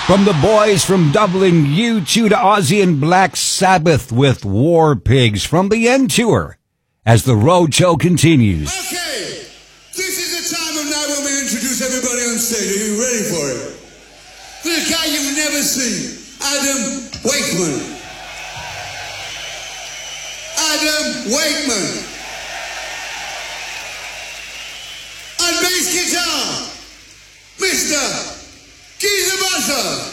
From the boys from Dublin, U2 to Ozzy and Black Sabbath with War Pigs from the End Tour as the road show continues. Okay, this is the time of night when we introduce everybody on stage. Are you ready for it? The guy you've never seen, Adam Wakeman. Adam Wakeman. On bass guitar, Mr. Geezer Butler.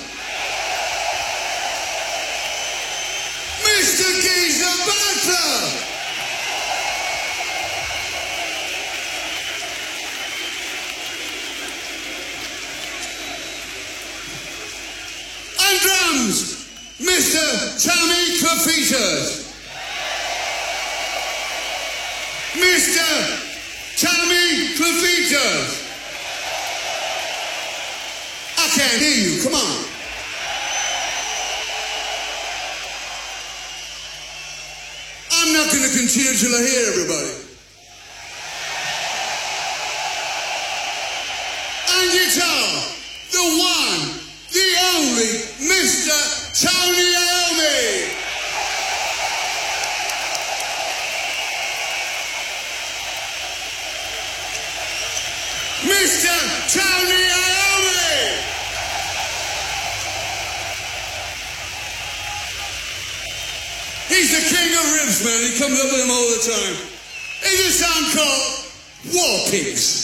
Mr. Geezer Butler. On drums, Mr. Tommy Clefitas. Mr. Tommy Clefitas. I can't hear you. Come on. I'm not going to continue till I hear everybody. On guitar, the one, the only, Mr. Tony Iommi. Mr. Tony Iommi. He's the king of riffs, man. He comes up with them all the time. It's a song called War Pigs.